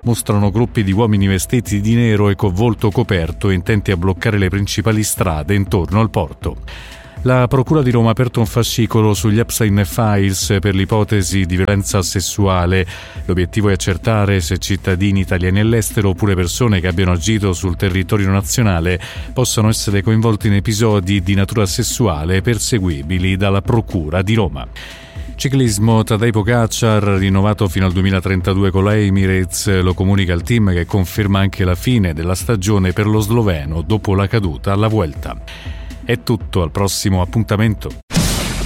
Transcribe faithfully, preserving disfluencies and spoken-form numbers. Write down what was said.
mostrano gruppi di uomini vestiti di nero e con volto coperto intenti a bloccare le principali strade intorno al porto. La Procura di Roma ha aperto un fascicolo sugli Epstein Files per l'ipotesi di violenza sessuale. L'obiettivo è accertare se cittadini italiani all'estero oppure persone che abbiano agito sul territorio nazionale possano essere coinvolti in episodi di natura sessuale perseguibili dalla Procura di Roma. Ciclismo, Tadej Pogačar rinnovato fino al duemilatrentadue con la Emirates, lo comunica il team che conferma anche la fine della stagione per lo sloveno dopo la caduta alla Vuelta. È tutto, al prossimo appuntamento.